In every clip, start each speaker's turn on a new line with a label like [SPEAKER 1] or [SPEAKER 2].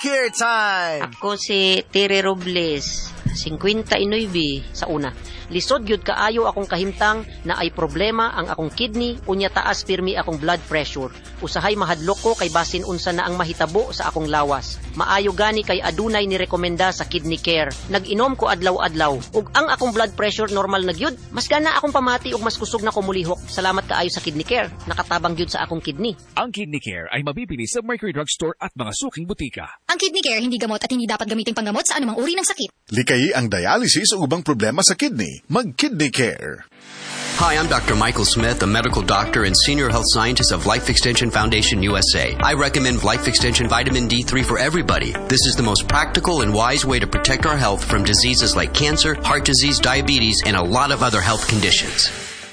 [SPEAKER 1] Care time!
[SPEAKER 2] Ako si Tere Robles, 59 sa una. Lisod gyud kaayo akong kahimtang na ay problema ang akong kidney, unya taas pirmi akong blood pressure. Usahay mahadlok ko kay basin unsa na ang mahitabo sa akong lawas. Maayo gani kay adunay ni rekomenda sa Kidney Care. Nag-inom ko adlaw-adlaw ug ang akong blood pressure normal na gyud. Mas gana akong pamati ug mas kusog na ko mulihok. Salamat kaayo sa Kidney Care. Nakatabang gyud sa akong kidney.
[SPEAKER 3] Ang Kidney Care ay mabibili sa Mercury Drugstore at mga suking butika.
[SPEAKER 4] Ang Kidney Care hindi gamot at hindi dapat gamiting panggamot sa anumang uri ng sakit.
[SPEAKER 5] Likayi ang dialysis o ubang problema sa kidney. Mag-Kidney Care.
[SPEAKER 6] Hi, I'm Dr. Michael Smith, a medical doctor and senior health scientist of Life Extension Foundation USA. I recommend Life Extension Vitamin D3 for everybody. This is the most practical and wise way to protect our health from diseases like cancer, heart disease, diabetes, and a lot of other health conditions.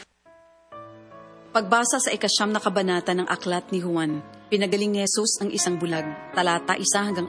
[SPEAKER 7] Pagbasa sa 9 na kabanata ng aklat ni Juan, pinagaling ni Jesus ang isang bulag, talata 1 hanggang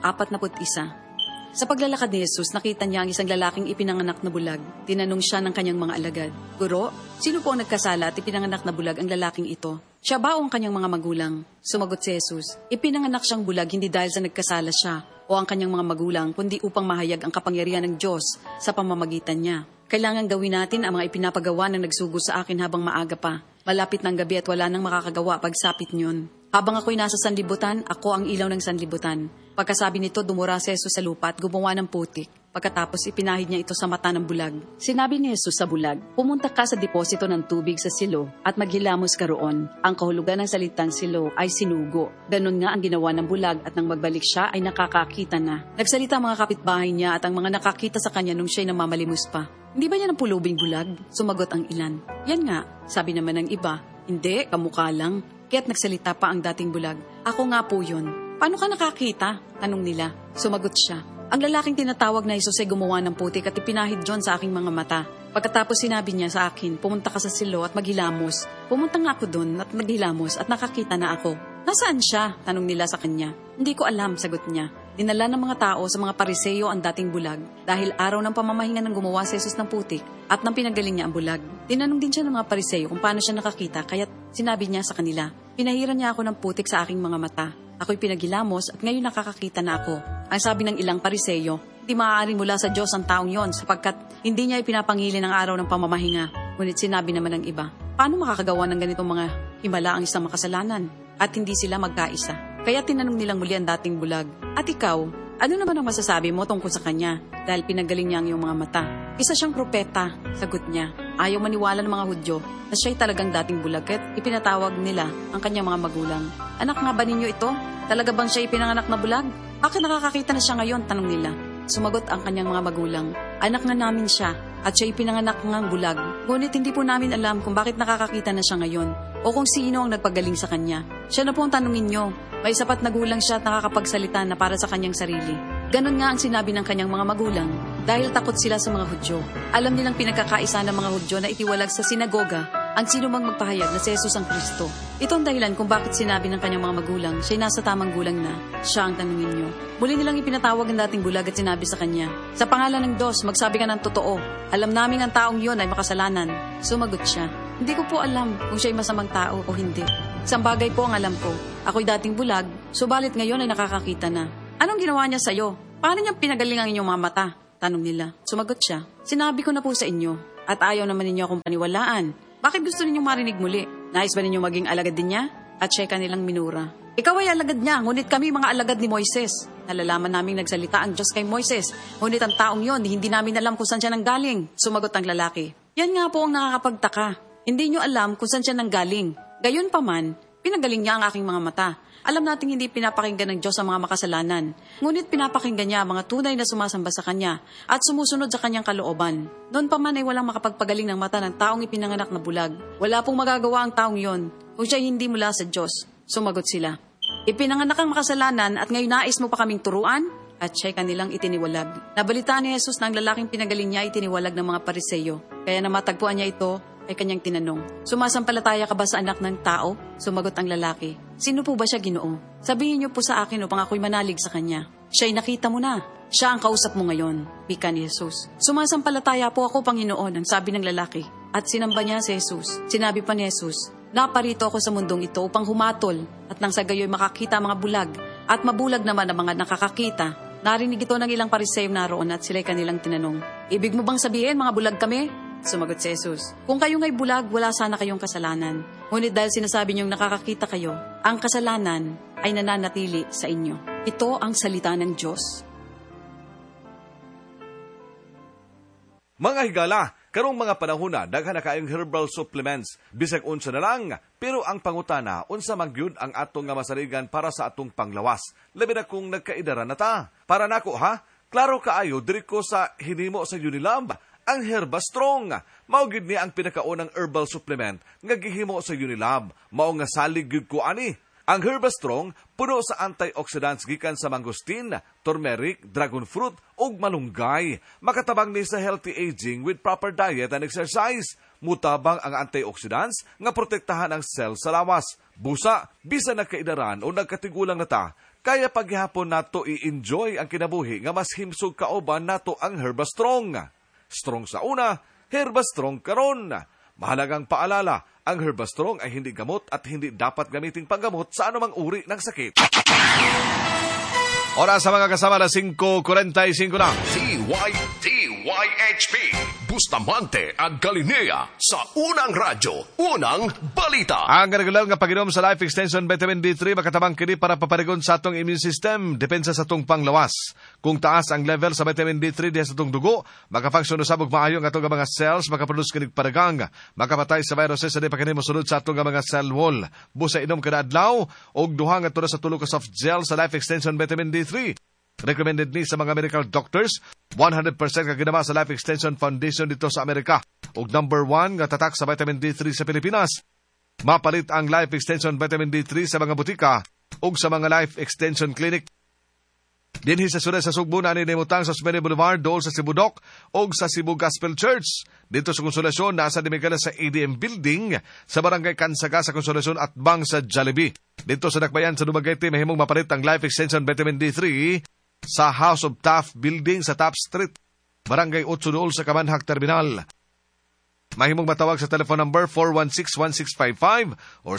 [SPEAKER 7] 41. Sa paglalakad ni Jesus, nakita niya ang isang lalaking ipinanganak na bulag. Tinanong siya ng kanyang mga alagad, "Guro, sino po ang nagkasala at ipinanganak na bulag ang lalaking ito? Siya ba o ang kanyang mga magulang?" Sumagot si Jesus, "Ipinanganak siyang bulag hindi dahil sa nagkasala siya o ang kanyang mga magulang, kundi upang mahayag ang kapangyarihan ng Diyos sa pamamagitan niya. Kailangan gawin natin ang mga ipinapagawa ng nagsugo sa akin habang maaga pa. Malapit ng gabi at wala nang makakagawa pagsapit niyon. Habang ako'y nasa sanlibutan, ako ang ilaw ng sanlibutan." Pagkasabi nito, dumura si Jesus sa lupa at gumawa ng putik. Pagkatapos ipinahid niya ito sa mata ng bulag. Sinabi ni Jesus sa bulag, "Pumunta ka sa deposito ng tubig sa silo at maghilamos ka roon." Ang kahulugan ng salitang silo ay sinugo. Ganon nga ang ginawa ng bulag at nang magbalik siya ay nakakakita na. Nagsalita ang mga kapitbahay niya at ang mga nakakita sa kanya nung siya'y namamalimos pa. "Hindi ba yan ang pulubing bulag?" Sumagot ang ilan. "Yan nga," sabi naman ng iba. "Hindi, kamukha lang." Kaya't nagsalita pa ang dating bulag, "Ako nga po yun." "Paano ka nakakita?" tanong nila. Sumagot siya, "Ang lalaking tinatawag na Jesus ay gumawa ng putik at ipinahid John sa aking mga mata. Pagkatapos sinabi niya sa akin, pumunta ka sa silo at maghilamos. Pumunta nga ako doon at maghilamos at nakakita na ako." "Nasaan siya?" tanong nila sa kanya. "Hindi ko alam," sagot niya. Dinala ng mga tao sa mga Pariseo ang dating bulag dahil araw ng pamamahinga ng gumawa si Jesus ng putik at nang pinagaling niya ang bulag. Tinanong din siya ng mga Pariseo kung paano siya nakakita kaya't sinabi niya sa kanila, "Pinahiran niya ako ng putik sa aking mga mata. Ako'y pinagilamos at ngayon nakakakita na ako." Ang sabi ng ilang Pariseo, "Hindi maaaring mula sa Diyos ang taong yon sapagkat hindi niya ipinapangilin ang araw ng pamamahinga." Ngunit sinabi naman ng iba, "Paano makakagawa ng ganitong mga himala ang isang makasalanan?" At hindi sila magkaisa. Kaya tinanong nilang muli ang dating bulag, "At ikaw, ano naman ang masasabi mo tungkol sa kanya dahil pinagaling niya ang iyong mga mata?" "Isa siyang propeta," sagot niya. Ayaw maniwala ng mga Hudyo na siya'y talagang dating bulag at ipinatawag nila ang kanyang mga magulang. "Anak nga ba ninyo ito? Talaga bang siya ipinanganak na bulag? Bakit nakakakita na siya ngayon?" tanong nila. Sumagot ang kanyang mga magulang, "Anak nga namin siya at siya ipinanganak ngang bulag. Ngunit hindi po namin alam kung bakit nakakakita na siya ngayon o kung sino ang nagpagaling sa kanya. Siya na po ang tanungin niyo. May sapat na gulang siya at nakakapagsalita na para sa kanyang sarili." Ganon nga ang sinabi ng kanyang mga magulang dahil takot sila sa mga Hudyo. Alam nilang pinagkakaisa ng mga Hudyo na itiwalag sa sinagoga ang sino mang magpahayag na si Jesus ang Kristo. Ito ang dahilan kung bakit sinabi ng kanyang mga magulang siya'y nasa tamang gulang na siya ang tanungin niyo. Muli nilang ipinatawag ang dating bulag at sinabi sa kanya, "Sa pangalan ng Diyos, magsabi ka ng totoo. Alam namin ang taong yon ay makasalanan." Sumagot siya, "Hindi ko po alam kung siya'y masamang tao o hindi. Isang bagay po ang alam ko. Ako'y dating bulag, subalit ngayon ay nakakakita na." "Anong ginawa niya sa'yo? Paano niya pinagaling ang inyong mga mata?" tanong nila. Sumagot siya, "Sinabi ko na po sa inyo at ayaw naman ninyo akong paniwalaan. Bakit gusto ninyong marinig muli? Nais ba ninyong maging alagad din niya?" At siya kanilang minura. "Ikaw ay alagad niya, ngunit kami mga alagad ni Moises. Nalalaman naming nagsalita ang Diyos kay Moises, ngunit ang taong yon, hindi namin alam kung saan siya nanggaling." Sumagot ang lalaki, "Yan nga po ang nakakapagtaka. Hindi niyo alam kung saan siya nanggaling. Gayon pa man, pinagaling niya ang aking mga mata. Alam nating hindi pinapakinggan ng Diyos ang mga makasalanan, ngunit pinapakinggan niya ang mga tunay na sumasamba sa Kanya at sumusunod sa Kanyang kalooban. Noon pa man ay walang makapagpagaling ng mata ng taong ipinanganak na bulag. Wala pong magagawa ang taong yon kung siya hindi mula sa Diyos." Sumagot sila, "Ipinanganak ang makasalanan at ngayon nais mo pa kaming turuan?" At siya'y kanilang itiniwalag. Nabalitaan ni Jesus na ang lalaking pinagaling niya itiniwalag ng mga Pariseo. Kaya na matagpuan niya ito, ay kanyang tinanong, "Sumasampalataya ka ba sa anak ng tao?" Sumagot ang lalaki, "Sino po ba siya, Ginoo? Sabihin niyo po sa akin upang ako'y manalig sa kanya." "Siya'y nakita mo na. Siya ang kausap mo ngayon," wika ni Jesus. "Sumasampalataya po ako, Panginoon," ang sabi ng lalaki. At sinamba niya si Jesus. Sinabi pa ni Jesus, "Naparito ako sa mundong ito upang humatol at nang sa gayo'y makakita ang mga bulag At mabulag naman ang mga nakakakita. Narinig ito ng ilang Pariseo naroon at sila'y kanilang tinanong, "Ibig mo bang sabihin, mga bulag kami?" Sumagot si Jesus, "Kung kayo nga'y bulag, wala sana kayong kasalanan. Ngunit dahil sinasabi niyong nakakakita kayo, ang kasalanan ay nananatili sa inyo." Ito ang salita ng Diyos.
[SPEAKER 1] Mga higala, karong mga panahon na daghan na kaayong herbal supplements, bisag unsa na lang, pero ang pangutana, unsa man gyud ang atong nga masarigan para sa atong panglawas. Labi na kung nagkaidaran na ta. Para nako ha, klaro kaayo diri ko sa hinimo sa Unilab, ang Herba Strong. Mao gyud ni ang pinakaunang herbal supplement nga gihimo sa Unilab. Mao nga salig gyud ko ani. Ang Herba Strong puno sa antioxidants gikan sa mangosteen, turmeric, dragon fruit ug malunggay. Makatabang ni sa healthy aging with proper diet and exercise. Mutabang ang antioxidants nga protektahan ang cell sa lawas. Busa, bisan nagkaidaran o nagkatigulang na ta, kaya paghihapon nato i-enjoy ang kinabuhi nga mas himsog kauban nato ang Herba Strong. Strong sa una, Herba Strong karon. Mahalagang paalala, ang Herba Strong ay hindi gamot at hindi dapat gamiting panggamot sa anumang uri ng sakit. Oras sa mga kasama na 5:45 na.
[SPEAKER 8] DYHP Bustamante ag Galilea sa Unang Radyo, Unang Balita.
[SPEAKER 1] Ang regular nga pag-inom sa Life Extension Vitamin D3 makatabang kini para paparigon sa atong immune system, depensa sa atong panglawas. Kung taas ang level sa vitamin D3 diha sa atong dugo, makafunction usab og maayo ang atong mga cells, makaproduce kinig paragang, makapatay sa viruses sa di pa kini mosunod sa atong mga cell wall. Busa inom kada adlaw og duha nga tulo sa tulo ka soft gel sa Life Extension Vitamin D3. Recommended ni sa mga medical doctors, 100% ka ginama sa Life Extension Foundation dito sa Amerika. Ug number 1 nga tatak sa vitamin D3 sa Pilipinas. Mapalit ang Life Extension Vitamin D3 sa mga butika ug sa mga Life Extension Clinic. Dinhi sa Sunes sa Sugbo na nimutang sa Osmeña Boulevard, Dole sa Sibudok ug sa Cebu Gospel Church. Dito sa Konsolasyon, nasa Dimikala sa ADM Building sa Barangay Kansaga sa Konsolasyon at Bang sa Jollibee. Dito sa Dakbayan sa Dumaguete, mahimong mapalit ang Life Extension Vitamin D3 sa House of Taft Building sa Taft Street, Barangay 8 sa Kamanhag Terminal. Mahimong matawag sa telephone number 416-1655 or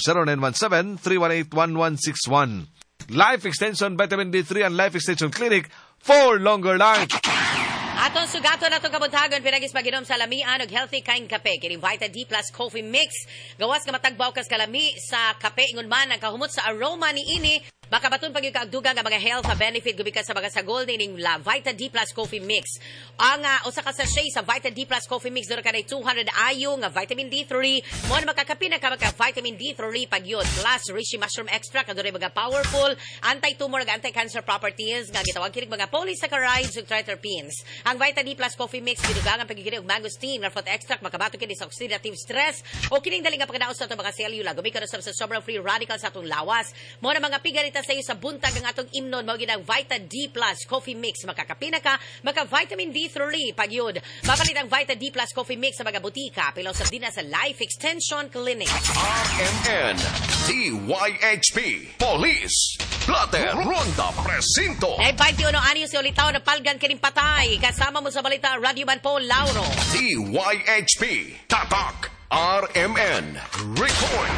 [SPEAKER 1] 0917-318-1161. Life Extension Vitamin D3 and Life Extension Clinic for longer life.
[SPEAKER 9] Atong sugato na itong kabuntagon, pinagis maginom sa lamian og healthy kain kape. Kini Vita D Plus Coffee Mix. Gawas nga matagbaw kas kalami sa kape ingon man ang kahumot sa aroma ni ini. Makabaton pag yung kaagdugang nga mga health benefit gubikan sa mga sagol ning la Vita D Plus Coffee Mix. Ang usa ka sachet sa Vita D Plus Coffee Mix dura kanay 200 IU nga vitamin D3. Mo na makakapin na ka vitamin D3 pagyod plus reishi mushroom extract adunay mga powerful anti-tumor ug anti-cancer properties nga gitawag kini mga polysaccharides ug triterpenes. Ang Vita D Plus Coffee Mix gidugangan pagigiri og mangosteen nga fruit extract makabaton kini sa oxidative stress o kining dali nga pagkadaot sa atong mga selula gubikan sa sobrang free radicals sa atong lawas. Mo na mga pigarit sa iyo sa buntag ang atong imnon mao ginang Vita D Plus Coffee Mix makakapina ka maka vitamin D3 pagyud mapalit ang Vita D Plus Coffee Mix sa mga butika pilaw sa dina sa Life Extension Clinic.
[SPEAKER 8] RMN DYHP Police Plater Ronda Presinto
[SPEAKER 9] Ay 21 anyos si ulitaw na palgan kining patay kasama mo sa balita Radio Man Paul Lauro.
[SPEAKER 8] DYHP Tatak RMN Report.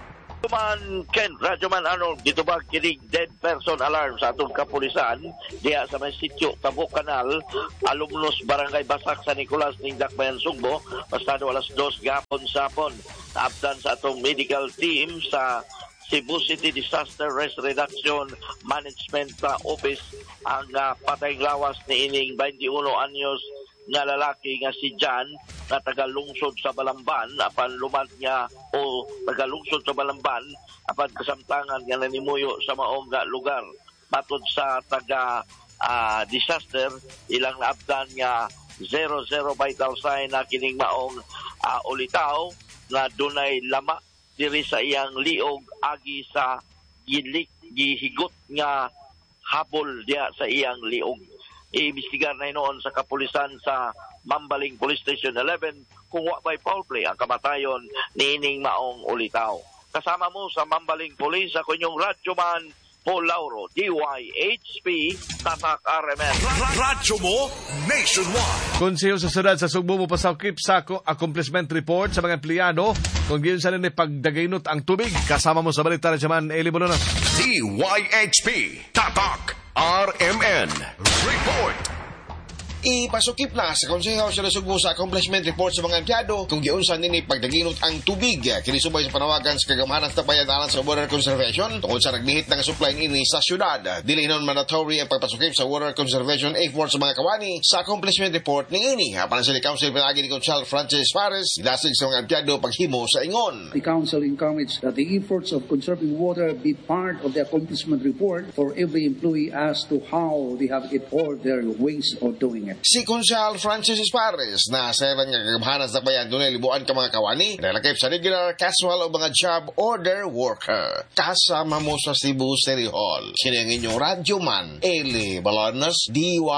[SPEAKER 10] Man Ken, Radyo Man Arnold, dito ba kinig dead person alarm sa atong kapulisan diya sa may sityo Tabuk Canal, Alumnos Barangay Basak, San Nicolas, ning Dakbayan, Sugbo, pasado alas 2 gapon sapon. Naabdan sa atong medical team sa Cebu City Disaster Risk Reduction Management Office ang patayng lawas ni ining 21 anyos nga lalaki nga si John na tagalungsod sa Balamban apan lumad niya o tagalungsod sa Balamban apan kasamtangan nga nanimuyo sa maong lugar. Matod sa taga disaster ilang naabdan nga 00 vital sign na kining maong ulitaw na dunay lama diri sa iyang liog agi sa gihigot nga habol diya sa iyang liog. Iimbestigar na noon sa kapulisan sa Mambaling Police Station 11 kung wa by foul play ang kamatayon ni ining maong ulitaw. Kasama mo sa Mambaling Police ako inyong Radyo Man Paul Lauro, DYHP Tatak RMN.
[SPEAKER 8] Radyo mo nationwide.
[SPEAKER 1] Konseho sa sunod sa Sugbo mo pasakip sa accomplishment report sa mga empleyado kung giyon sa nila pagdagaynot ang tubig. Kasama mo sa balita na siya man Eli Bolonas.
[SPEAKER 8] DYHP Tatak RMN Report.
[SPEAKER 11] Ipasukip na sa Konseho sa Nasugbo sa accomplishment report sa mga empleyado kung giunsan nini pagdaginot ang tubig. Kinisubay sa panawagan sa kagamahan ng tabayan alang sa water conservation tungkol sa nagbihit ng supply ini sa syudad. Dili non mandatory ang pagpasukip sa water conservation effort sa mga kawani sa accomplishment report ni ini. Hapan sa Council pinagi ni Consul Francis Pares, idasig sa mga empleyado paghimo sa ingon.
[SPEAKER 12] The Council encouraged that the efforts of conserving water be part of the accomplishment report for every employee as to how they have it or their ways of doing it.
[SPEAKER 11] Si Consul Francis Pares na sa nga kagamahan sa tabayan dunay libuan ka mga kawani relakip sa regular, casual o mga job order worker. Kasama mo sa Cebu City Hall. Sino ang inyong radyoman, Eli Balones,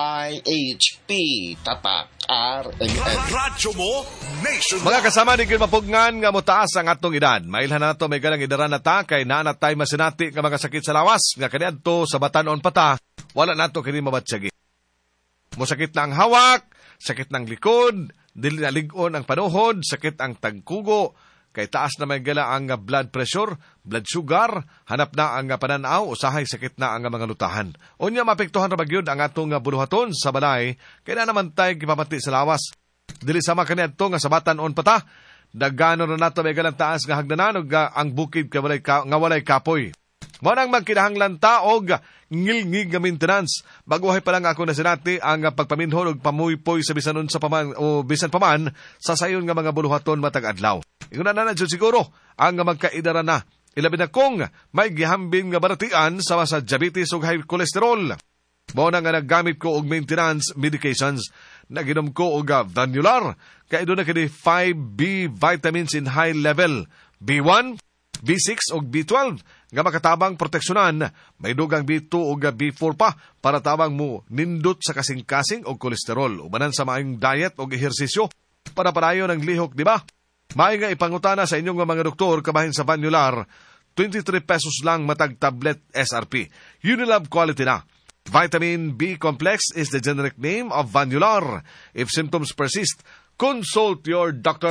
[SPEAKER 11] DYHP Tatak RMN.
[SPEAKER 8] Radyo mo, Nation.
[SPEAKER 1] Mga kasama, di kayo mapugngan nga mutaas ang atong edad. Mailhan na nato may ganang idaran na ta kay naanatay masinati nga mga sakit sa lawas. Nga kaniadto sa batanon pata, wala nato kini mabatsyagi. Musakit na ang hawak, sakit ng likod, dili na ligon ang panuhod, sakit ang tagkugo, kay taas na may gala ang blood pressure, blood sugar, hanap na ang pananaw, usahay sakit na ang mga lutahan. Unya mapektuhan ra bagyod ang atong buluhaton sa balay, kaya na naman tayo kipamati sa lawas. Dili sama kaniadto nga sabatan on pata, dagano na nato may galang taas nga hagdanan ug ang bukid nga walay kapoy. Mo nang magkinahanglan ta og ngilngig nga maintenance. Baguhay pa lang ako na sinati ang pagpaminhon og pamuypoy sa bisanon sa paman o bisan paman sa sayon nga mga buluhaton matag adlaw. Inguna na jud siguro ang magkaidara na. Ilabi na kung may gihambin nga baratian sa diabetes ug high cholesterol. Mo na nga naggamit ko og maintenance medications. Naginom ko og Vanular kay do na kini 5B vitamins in high level. B1, B6 o B12 nga makatabang proteksyonan, may dugang B2 o B4 pa para tabang mo nindot sa kasing-kasing o kolesterol. Ubanan sa maayong diet o ehersisyo para padayon ng lihok, di ba? May nga ipangutana sa inyong mga doktor kabahin sa Vanular, 23 pesos lang matag tablet SRP. Unilab quality na. Vitamin B complex is the generic name of Vanular. If symptoms persist, consult your doctor.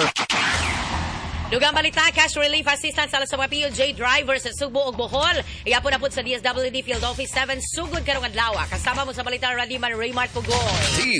[SPEAKER 9] Dugang balita, cash relief assistance sa mga PLJ drivers sa Subo ug Bohol. Iapon na po sa DSWD Field Office 7 sugod karong adlaw. Kasama mo sa balita Radiman Raymart Pugoy.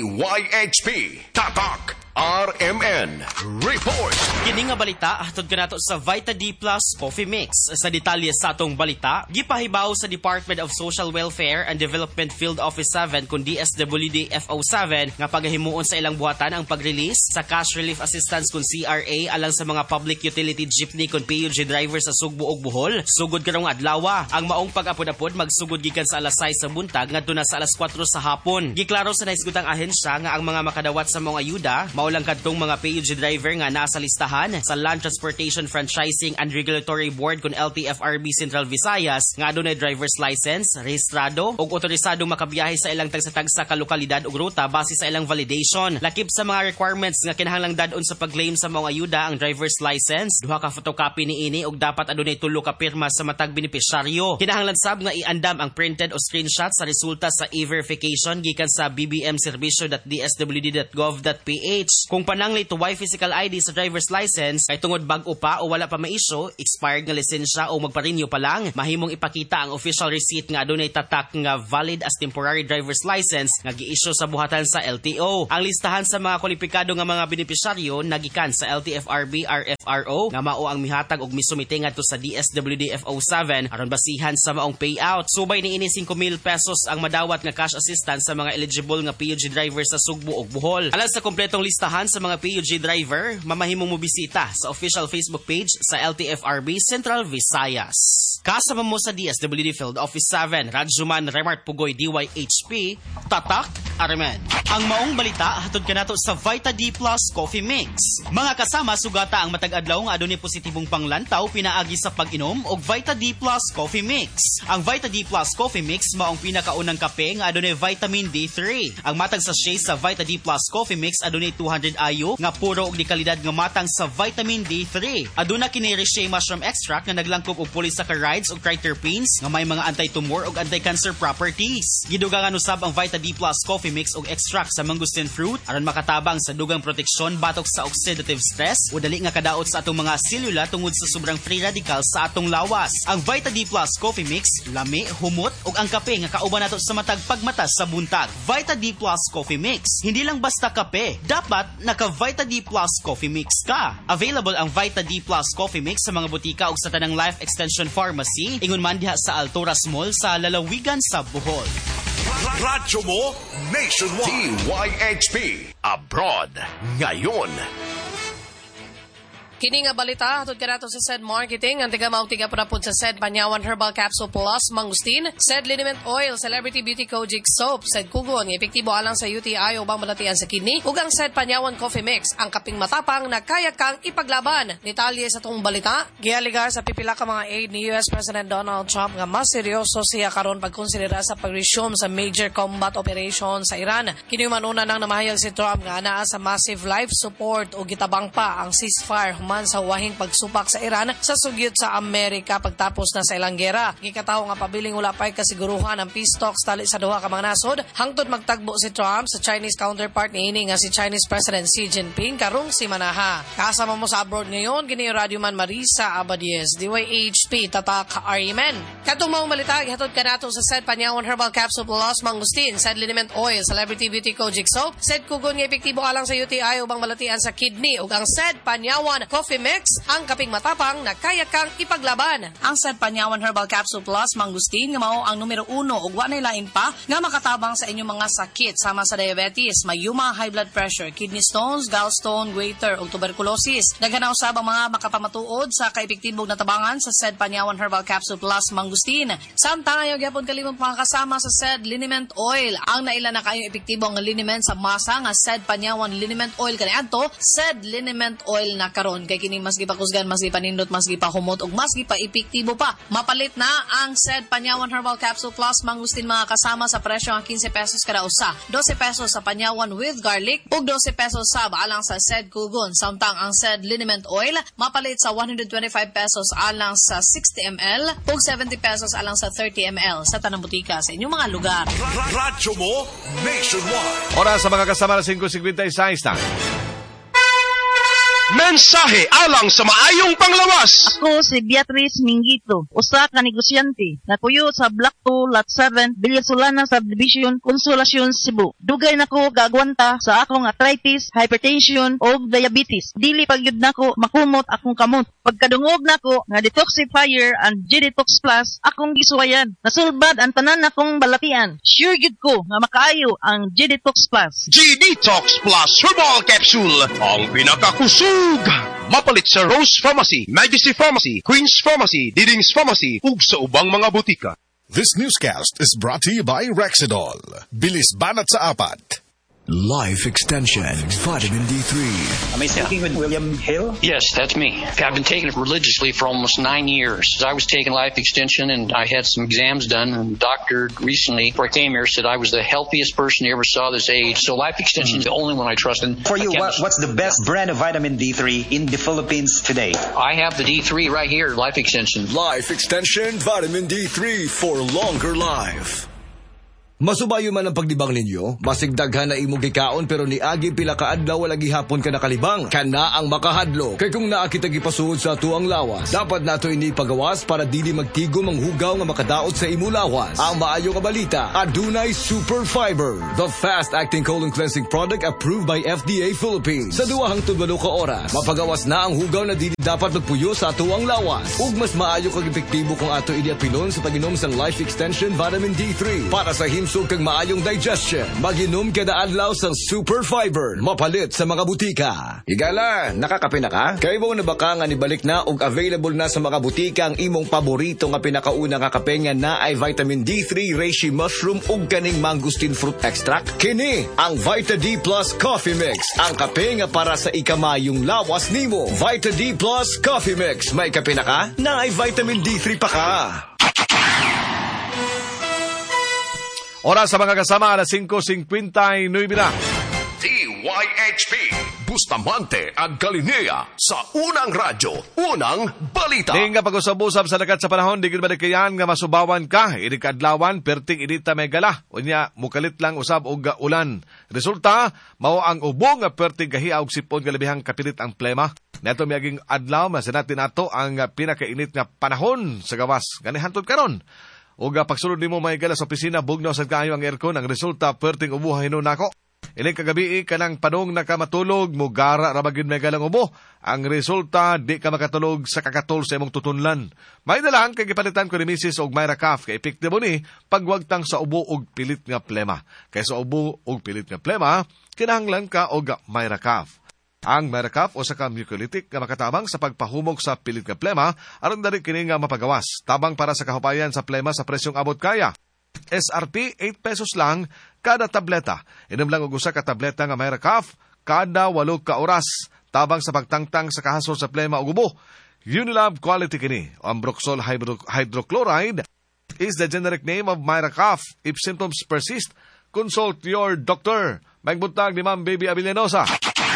[SPEAKER 8] DYHP Tatak RMN Report.
[SPEAKER 13] Kini nga balita hatod kanato sa Vita D Plus Coffee Mix. Sa detalye sa atong balita, gipahibaw sa Department of Social Welfare and Development Field Office 7 kun DSWD FO7 nga pagahimuon sa ilang buhatan ang pag-release sa cash relief assistance kun CRA alang sa mga public utility jeepney kun PUJ driver sa Sugbo ug Bohol. Sugod karong adlaw, ang maong pag-apod-apod magsugod gikan sa alas 6 sa buntag ngadto na sa alas 4 sa hapon. Giklaro sa naisgutang ahensya nga ang mga makadawat sa mga ayuda maulang kadtong mga PUJ driver nga nasa listahan sa Land Transportation Franchising and Regulatory Board kun LTFRB Central Visayas nga adunay driver's license, rehistrado ug otorisado makabiyahe sa ilang tagsa-tagsa ka lokalidad ug ruta base sa ilang validation. Lakip sa mga requirements nga kinahanglang dadon sa pag-claim sa mga ayuda ang driver's license, duha ka photocopy niini ug dapat adunay 3 ka pirma sa matag benepisyaryo. Kinahanglan sab nga iandam ang printed o screenshot sa resulta sa e-verification gikan sa bbmserbisyo.dswd.gov.ph. Kung panangli tuway physical ID sa driver's license ay tungod bag-o pa o wala pa ma-issue, expired nga lisensya o magpa-renew pa lang, mahimong ipakita ang official receipt nga adunay tatak nga valid as temporary driver's license nga gi-issue sa buhatan sa LTO. Ang listahan sa mga kwalipikado nga mga benepisyaryo nagikan sa LTFRB RFRO nga mao ang mihatag og misumite ngadto sa DSWD FO7 aron basihan sa maong payout. Subay niini 5,000 pesos ang madawat nga cash assistance sa mga eligible nga PUJ driver sa Sugbo ug Bohol. Alang sa kompletong listahan sa mga PUJ driver, mamahimong mo bisita sa official Facebook page sa LTFRB Central Visayas. Kasama mo sa DSWD Field Office 7, Radjuman Raymart Pugoy, DYHP, Tatak RMN. Ang maong balita hatod kanato sa Vita D Plus Coffee Mix. Mga kasama, sugata ang matag adlaw nga adunay positibong panglantaw pinaagi sa pag-inom og Vita D Plus Coffee Mix. Ang Vita D Plus Coffee Mix maong pinakaunang kape nga adunay vitamin D3. Ang matang sachet sa Vita D Plus Coffee Mix adunay 200 IU nga puro og di kalidad nga matang sa vitamin D3. Aduna kini Reishi mushroom extract nga naglangkob og polysaccharides ug triterpenes nga may mga anti-tumor ug anti-cancer properties. Gidugangan usab ang Vita D Plus Coffee Coffee Mix ug extract sa mangosteen fruit aron makatabang sa dugang proteksyon batok sa oxidative stress o dali nga kadaot sa atong mga selula tungod sa sobrang free radical sa atong lawas. Ang Vita D Plus Coffee Mix, lami, humot ug ang kape nga kauban nato sa matag pagmata sa buntag. Vita D Plus Coffee Mix, hindi lang basta kape, dapat naka Vita D Plus Coffee Mix ka. Available ang Vita D Plus Coffee Mix sa mga butika ug sa tanang Life Extension Pharmacy, ingon man diha sa Alturas Mall sa Lalawigan sa Bohol.
[SPEAKER 8] Radyo mo nationwide. DYHP Abroad ngayon.
[SPEAKER 14] Kini nga balita, hatod ka nato sa SED Marketing, ang tiga-mautiga po sa SED Panyawan Herbal Capsule Plus, Mangustin, SED Liniment Oil, Celebrity Beauty Kojic Soap, SED Kugon, epektibo alang sa UTI o bang malatian sa kidney, ug ang SED Panyawan Coffee Mix, ang kaping matapang na kaya kang ipaglaban. Detalye sa itong balita, gialigar sa pipila ka mga aid ni US President Donald Trump nga mas seryoso siya karon pagkonsidera sa pag-resume sa major combat operation sa Iran. Kini manuna nang namahayag si Trump nga anaa sa massive life support o gitabang pa ang ceasefire man sa wahing pagsupak sa Iran sa sugyot sa Amerika pagtapos na sa ilang gera. Gikataho nga pabiling wala pa'y kasiguruhan ang peace talks tali sa duha ka mga nasod hangtod magtagbo si Trump sa Chinese counterpart niini nga si Chinese President Xi Jinping karong si Manaha. Kasama mo sa abroad ngayon gini Radio Man Marisa Abadies, DYHP Tatak Arimen. Katong maong malita ihatod ka nato sa SED Panyawan Herbal Capsule Plus Mangustin, SED Liniment Oil, Celebrity Beauty Kojic Soap, SED Kugon nga epektibo alang sa UTI ubang malatian sa kidney ug ang SED Panyawan Coffee Mix, ang kaping matapang na kaya kang ipaglaban. Ang SED Panyawan Herbal Capsule Plus Mangustin nga mao ang numero 1 ug wa nay lain pa nga makatabang sa inyong mga sakit sama sa diabetes, mayuma, high blood pressure, kidney stones, gallstone, goiter ug tuberculosis. Daghan na usab ang mga makapamatuod sa kaepektibong natabangan sa SED Panyawan Herbal Capsule Plus Mangustin. Samtang ayaw gyapon kalimong makakasama sa SED Liniment Oil. Ang naila na kayo epektibong liniment sa masa nga SED Panyawan Liniment Oil kaniadto, SED Liniment Oil na karon kay kini mas gipakusgan, mas gipanindot, mas gipahumot ug mas gipaepektibo pa. Mapalit na ang SED Panyawan Herbal Capsule Plus Mangustin mga kasama sa presyo ng 15 pesos kada usa, 12 pesos sa Panyawan with garlic ug 12 pesos sa alang sa SED Kugon. Samtang ang SED Liniment Oil mapalit sa 125 pesos alang sa 60 ml ug 70 pesos alang sa 30 ml sa tanang butika sa inyong mga lugar.
[SPEAKER 8] Radyo mo nationwide.
[SPEAKER 1] Oras sa mga kasama na 5:56 na.
[SPEAKER 8] Mensahe alang sa maayong panglawas.
[SPEAKER 15] Ako si Beatrice Mingito, usa ka negosyante na puyo sa Block 2, Lot 7, Villasolana Subdivision, Consolacion, Cebu. Dugay nako gagwanta sa akong arthritis, hypertension o diabetes. Dili pagyud nako makumot akong kamot. Pagkadungog nako nga detoxifier and G-Detox Plus akong gisuwayan. Nasulbad ang tanan akong balatian. Sure gyud ko nga makaayo ang G-Detox Plus.
[SPEAKER 8] G-Detox Plus Herbal Capsule, ang pinakakusog. Mapalit sa Rose Pharmacy, Majesty Pharmacy, Queen's Pharmacy, Diding's Pharmacy, ug sa ubang mga butika.
[SPEAKER 5] This newscast is brought to you by Rexidol. Bilis banat sa apat.
[SPEAKER 16] Life Extension, Vitamin D3.
[SPEAKER 17] Am I speaking with William Hill?
[SPEAKER 18] Yes, that's me. I've been taking it religiously for almost 9 years. I was taking Life Extension and I had some exams done, and the doctor recently, before I came here, said I was the healthiest person he ever saw this age. So Life Extension is the only one I trust. And
[SPEAKER 17] for you, what's the best brand of vitamin D3 in the Philippines today?
[SPEAKER 18] I have the D3 right here, Life Extension.
[SPEAKER 16] Life Extension Vitamin D3 for longer life.
[SPEAKER 19] Masubayo man ang pagdibang ninyo, masigdaghan na imong gikaon pero niagi pila ka adlaw wala gihapon ka nakalibang. Kana ang makahadlo. Kay kung naa kita gipasuod sa tuang lawas, dapat nato ini pagawas para dili magtigom ang hugaw nga makadaot sa imo lawas. Ang maayo nga balita, adunay Super Fiber, the fast-acting colon cleansing product approved by FDA Philippines. Sa 2 hangtod 8 ka oras, mapagawas na ang hugaw na dili dapat magpuyo sa tuang lawas. Ug mas maayo kag epektibo kung ato idiapilon sa pag-inom sang Life Extension Vitamin D3 para sa himsog kag maayong digestion. Mag-inom kada adlaw sang Super Fiber, mapalit sa mga butika. Higala, nakakape na ka? Kay mo na baka nga nibalik na ug available na sa mga butika ang imong paborito nga pinakauna nga kape nga naay vitamin D3, reishi mushroom ug kaning mangosteen fruit extract? Kini ang Vita D Plus Coffee Mix, ang kape nga para sa ikamayong lawas nimo. Vita D Plus Coffee Mix, may kape na ka? Naay vitamin D3 pa ka.
[SPEAKER 1] Oras sa mga kasama, alas 5:59 na.
[SPEAKER 8] DYHP
[SPEAKER 16] Bustamante ag Galinea sa Unang Radyo, Unang Balita.
[SPEAKER 1] Di nga pag-usab-usab sa dagat sa panahon, di gilmadikayan nga masubawan ka, idikadlawan, perting idita may gala. Unya, mukalit lang usab og ulan. Resulta, mao ang ubong nga perting kahiya og sipon nga labihang kapilit ang plema. Neto miyaging adlaw, masinatin nato ang pinakainit nga panahon sa gawas. Ganihantod karon. O pagsulod nimo may gala sa opisina, bugnaw sa kayo ang aircon, ang resulta, perting ubuhay nun ako. Ining kagabi kanang panong nakamatulog, mugara rabagin may galang ubo. Ang resulta, di ka makatulog sa kakatol sa imong tutunlan. May dalang kay gipalitan ko ni Mrs. og Myra Caff kay epektibo ni pagwagtang sa ubo og pilit nga plema. Kay sa ubo og pilit nga plema, kinahanglan ka og Myra Caff. Ang Myra Caff o sa mucolytic nga makatabang sa pagpahumog sa pilit nga plema, aron dali kini nga mapagawas. Tabang para sa kahupayan sa plema sa presyong abot kaya. SRP 8 pesos lang kada tableta. Inom lang og usa ka tableta nga Myra Caff kada 8 ka oras. Tabang sa pagtangtang sa kahasol sa plema ug ubo. Unilab quality kini. Ambroxol hydrochloride is the generic name of Myra Caff. If symptoms persist, consult your doctor. Magbuntag ni Ma'am Baby Abilianosa.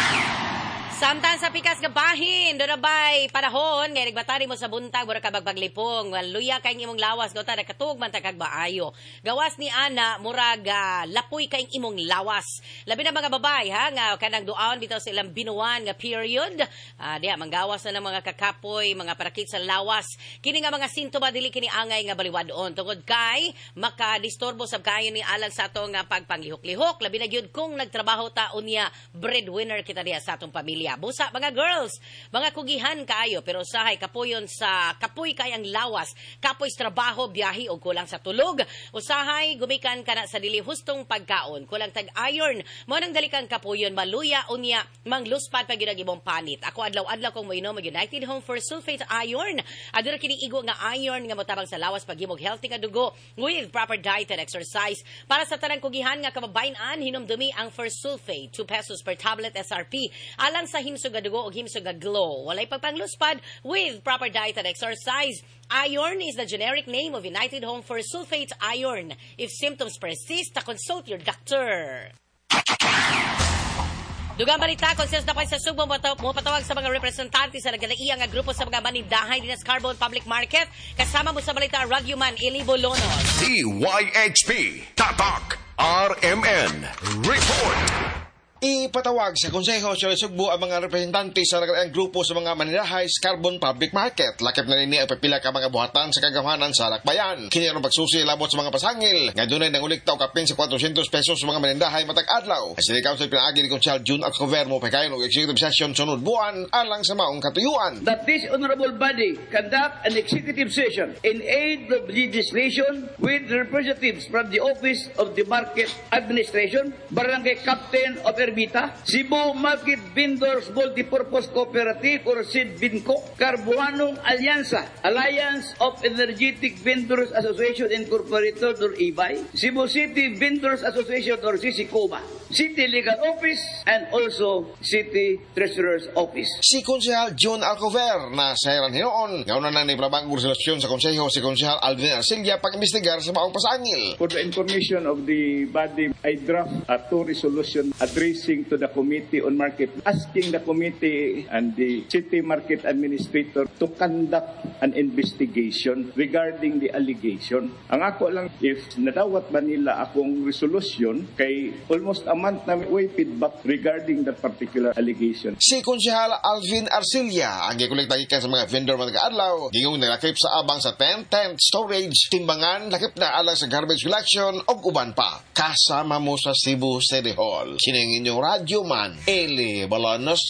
[SPEAKER 9] Samtang sa pikas nga bahin, doon na ba'y panahon, ngayon nagbatari mo sa buntag, mura ka bagbaglipong, luya kayong imong lawas, gota na katugman takag maayo. Gawas ni Ana, murag lapoy kayong imong lawas. Labi na mga babay, ha, nga kanang duaon bitaw sa ilang binuan nga period. Diya, manggawas na ng mga kakapoy, mga parakit sa lawas. Kini nga mga sintoma, dili kini angay nga baliwadon. Tungod kay, makadistorbo sa kayo ni alang sa atong pagpanglihok-lihok. Labi na gyud kung nagtrabaho taon niya, breadwinner kita diya sa atong pamilya. Busa, mga girls, mga kugihan kayo, pero usahay kapuyon sa kapoy kayang lawas, kapoy sa trabaho, biyahe o kulang sa tulog. Usahay, gumikan ka na sa dili hustong pagkaon, kulang tag-iron, mo nang dalikan kapuyon, maluya, unya, mangluspad pag yun ang ibong panit. Ako adlaw-adlaw kong mainom, United Home for Sulfate Iron. Adura kini igo nga iron nga motabang sa lawas pag-himog healthy nga dugo with proper diet and exercise. Para sa tanang kugihan nga kababayan, hinumdumi ang First Sulfate, 2 pesos per tablet SRP. Alang sa himsog nga dugo o himsog nga glow. Walay pagpangluspad with proper diet and exercise. Iron is the generic name of United Home for Sulfate Iron. If symptoms persist, consult your doctor. Dugang balita, konses na pa sa Subo mo patawag sa mga representante sa nagdalaiya nga grupo sa mga manindahay din sa Carbon Public Market. Kasama mo sa balita, Ragyuman Elibo Lonos.
[SPEAKER 16] DYHP Tatak RMN Report.
[SPEAKER 11] Ipatawag sa Konseho sa Sugbo ang mga representante sa nagdaang grupo sa mga manindahay sa Carbon Public Market. Lakip na nini ang pipila ka mga buhatan sa kagamanan sa Lakbayan. Kini ang pagsusi labot sa mga pasangil. Nga dunay nang uliktaw kapin sa 400 pesos sa mga manindahay matag adlaw. Ang City Council pinaagi ni Konsehal June Alcover mo pagkayon og executive session sunod buwan alang sa maong katuyuan.
[SPEAKER 12] That this honorable body conduct an executive session in aid of legislation with representatives from the Office of the Market Administration, Barangay Captain of Ermita, Cebu Market Vendors Multipurpose Cooperative or SIDVINCO, Carbuanong Alyansa, Alliance of Energetic Vendors Association Incorporated or IBAY, Cebu City Vendors Association or CICOBA, City Legal Office, and also City Treasurer's Office.
[SPEAKER 11] Si Konsehal June Alcover na sa Heran Hinoon, ngayon na ni Prabangong Resolusyon sa Konseho si Konsehal Alvin Arcilla pag-imbestigar sa maong pasangil.
[SPEAKER 20] For the information of the body, I draft a 2 resolution addressing to the Committee on Market, asking the committee and the City Market Administrator to conduct an investigation regarding the allegation. Ang ako lang, if nadawat ba nila akong resolution, kay almost a month na may feedback regarding that particular allegation.
[SPEAKER 11] Si Konsehal Alvin Arcilla ang gikolekta gikan sa mga vendor mga adlaw, gingong nalakip sa abang sa tent storage, timbangan, lakip na alang sa garbage collection o uban pa. Kasama mo sa Cebu City Hall. Kining inyong Radyoman, Eli Balanos,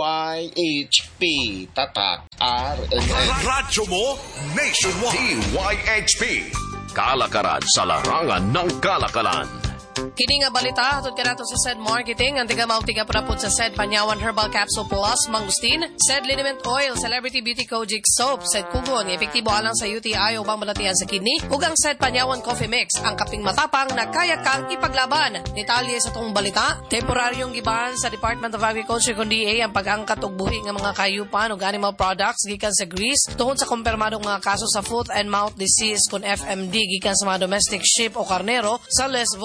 [SPEAKER 11] DYHP, Tatak, RMN.
[SPEAKER 16] Radyo mo, Nationwide. DYHP. Kalakaran sa larangan ng kalakalan.
[SPEAKER 14] Kini nga balita, hatod ka nato sa SED Marketing, ang tiga mautiga prapod sa SED Panyawan Herbal Capsule Plus, Mangustin, SED Liniment Oil, Celebrity Beauty Kojic Soap, SED Kugon, epektibo alang sa UTI o bang malatian sa kidney, ug ang SED Panyawan Coffee Mix, ang kaping matapang na kaya kang ipaglaban. Detalye sa tong balita, temporaryong giban sa Department of Agriculture kundi ang pag-angkat og buhi nga mga kayupan ug animal products gikan sa Greece tungod sa kumpirmadong mga kaso sa foot and mouth disease kun FMD gikan sa mga domestic sheep o karnero sa Lesbos. Neto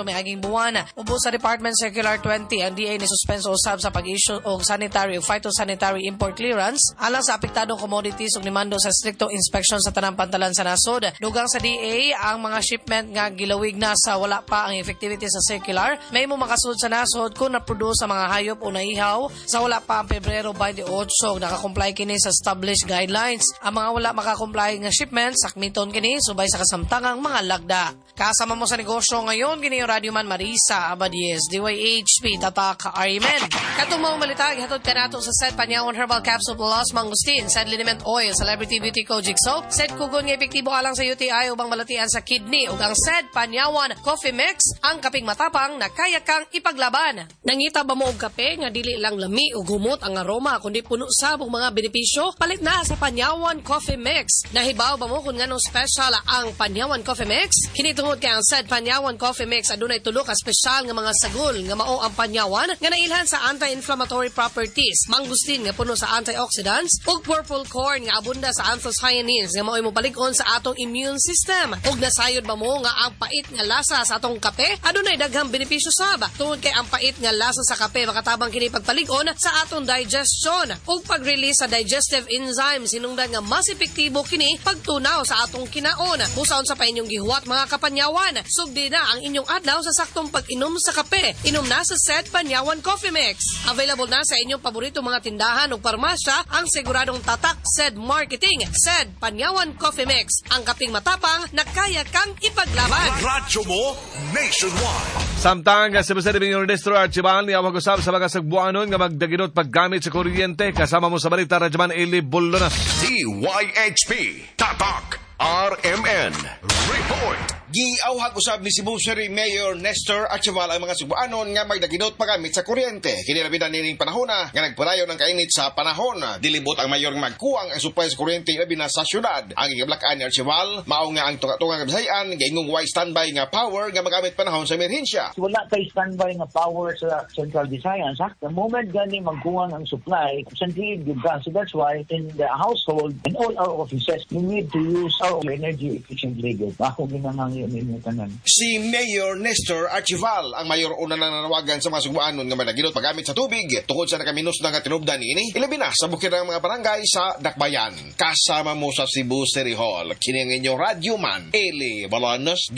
[SPEAKER 14] miaging buwan. Ubos sa Department Circular 20 ang DA ni suspenso usab sa pag-issue og sanitary o phytosanitary import clearance alang sa apektadong commodities ug nimando sa stricto inspection sa tanang pantalan sa nasod. Dugang sa DA ang mga shipment nga gilawig na sa wala pa ang effectivity sa circular may mo makasunod sa nasod kung na-produce sa mga hayop o naihaw sa wala pa ang Pebrero 28 nakakomply kini sa established guidelines. Ang mga wala makakomply nga shipments sakmiton kini subay sa kasamtangang mga lagda. Kasama mo sa negosyo ngayon kini yung Radyoman Marisa Abadies DYHP Tatak Arimen. Katong malita gihatod kanato sa Said Panyawan Herbal Capsule Plus Mangustin, Said Liniment Oil, Celebrity Beauty Kojic Soap, Said Kugon nga epektibo alang sa UTI ubang malatian sa kidney ug ang Said Panyawan Coffee Mix ang kaping matapang na kaya kang ipaglaban. Nangita ba mo og kape nga dili lang lami ug humot ang aroma kundi puno sab og mga benepisyo? Palit na sa Panyawan Coffee Mix. Nahibaw ba mo kung nganong special ang Panyawan Coffee Mix? Kini tungod kay ang Said Panyawan Coffee Mix adunay tulo ka special nga mga sagol nga mao ang panyawan nga nailhan sa anti-inflammatory properties, mangustin nga puno sa antioxidants ug purple corn nga abunda sa anthocyanins nga mao'y mopalig-on sa atong immune system. Ug nasayod ba mo nga ang pait nga lasa sa atong kape adunay daghang benepisyo sab. Tungod kay ang pait nga lasa sa kape makatabang kini pagpalig-on sa atong digestion ug pag-release sa digestive enzymes hinungdan nga mas epektibo kini pagtunaw sa atong kinaon. Busaon sa pa inyong gihuwat mga kapanyawan, sugdi na ang inyong adlaw sa saktong pag-inom sa kape. Inom na sa Said Panyawan Coffee Mix. Available na sa inyong paborito mga tindahan o parmasya ang siguradong tatak Said Marketing. Said Panyawan Coffee Mix. Ang kaping matapang na kaya kang ipaglaban.
[SPEAKER 16] Radyo mo nationwide.
[SPEAKER 1] Samtang si Presidente Mayor Ernesto Archival ni awag usab sa mga sagbuanon nga magdaginot paggamit sa kuryente kasama mo sa balita Radyoman Eli Bolonas.
[SPEAKER 16] DYHP Tatak RMN Report.
[SPEAKER 11] Giawhag usab ni Cebu City Mayor Nestor Archival ang mga Cebuanon nga magdaginot pagamit sa kuryente. Kini labi na nining panahon na nga nagpadayon ng kainit sa panahon. Dilibot ang mayor magkuwang ang supply sa kuryente labi na sa syudad. Ang gigablakan ni Archival mao nga ang tunga-tunga kabisayan gaingong way standby nga power nga magamit panahon sa emerhensya.
[SPEAKER 21] Wala kay standby nga power sa Central Visayas. The moment gani magkuwang ang supply, sandili gyud ka. So that's why in the household and all our offices we need to use our energy efficiently. Ako ginang
[SPEAKER 11] si Mayor Nestor Archival ang mayor una na nanawagan sa mga Cebuanon nga madaginot paggamit sa tubig tungod sa nakaminos na nga tinubdan ini ilabi na sa bukid ng mga barangay sa Dakbayan. Kasama mo sa Cebu City Hall kini ang inyong Radyoman Eli Bolonas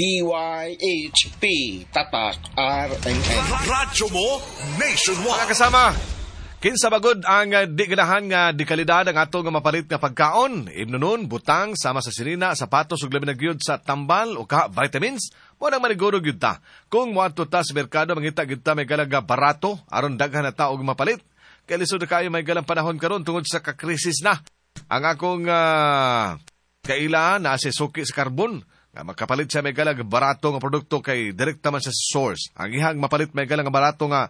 [SPEAKER 11] DYHP Tatak RMN.
[SPEAKER 16] Radyo mo nationwide.
[SPEAKER 1] Mga kasama, kinsa bagod ang di ganahan nga di kalidad ang ato nga mapalit nga pagkaon. Ibnunon, butang, sama sa sirina, sapatos ug labi na gyud sa tambal o ka vitamins. Mo nang maniguro gyud ta. Kung moadto ta sa merkado mangita gyud ta may galaga barato aron daghan na ta og mapalit. Kay lisod kayo may galang panahon karon tungod sa kakrisis na. Ang akong kaila na si suki sa karbon nga makapalit siya may galang barato nga produkto kay direkta man sa source. Ang ihang mapalit may galang barato nga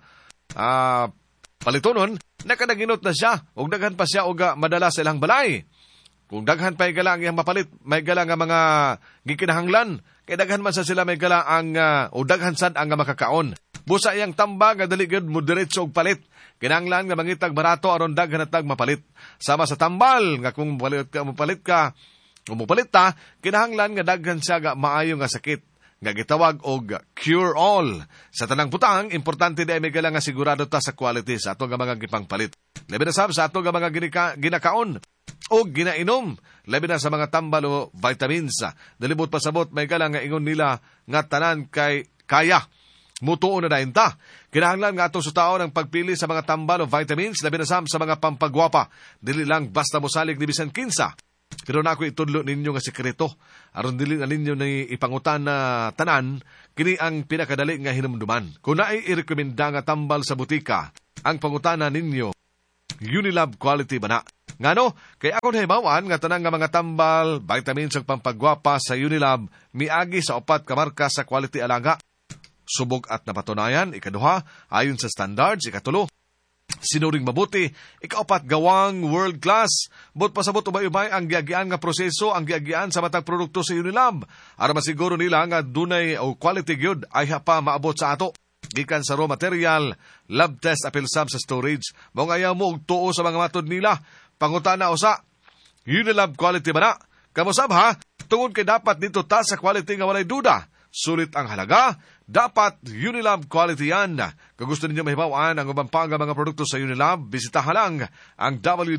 [SPEAKER 1] palitonon, nakadaginot na siya, ug daghan pa siya og madala sa ilang balay. Kung daghan pa gala ang iyang mapalit, may gala nga mga gikinahanglan, kay daghan man sa sila may gala ang o daghan sad ang makakaon. Busa iyang tamba nga dali gyud mo diretso og palit. Kinahanglan nga mangitag barato aron daghan natag mapalit. Sama sa tambal nga kung mupalit ka, kinahanglan nga daghan siya nga maayo nga sakit. Nga gitawag og cure all. Sa tanang butang, importante di ay may gala nga sigurado ta sa quality sa ato nga mga gipangpalit. Labi na sa ato nga mga ginakaon o ginainom. Labi na sa mga tambal o vitamins. Dalibot pasabot may gala nga ingon nila nga tanan kay kaya. Mutuo na dahin ta. Kinahanglan nga ato sutaon ang pagpili sa mga tambal o vitamins. Labi na sa mga pampagwapa. Dili lang basta mosalig ni bisan kinsa. Pero na ako itudlo ninyo nga sekreto. Aron dili na ninyo na ipangutan na tanan, kini ang pinakadali nga hinumduman. Kung naay irekomenda nga tambal sa butika, ang pangutana ninyo, Unilab quality ba na? Ngano, kay ako nahibawan nga tanang nga mga tambal, vitamins ug pampagwapa sa Unilab, miagi sa 4 ka marka sa quality alaga. Subok at napatunayan, ikaduha, ayon sa standards, ikatulo. Sinuring mabuti, ikaapat gawang world class. Bot pasabot ubay-ubay ang giagian nga proseso, ang giagian sa matag produkto sa Unilab. Ara masiguro nila nga dunay o quality gyud ay pa maabot sa ato. Gikan sa raw material, lab test apil sab sa storage. Mao ayaw mo og tuo sa mga matod nila. Pangutana usa, Unilab quality ba na? Kamusab ha? Tungod kay dapat dito ta sa quality nga walay duda. Sulit ang halaga, dapat Unilab quality yan. Kung gusto ninyo mahibawaan ang ubang pang mga produkto sa Unilab, bisitahan lang ang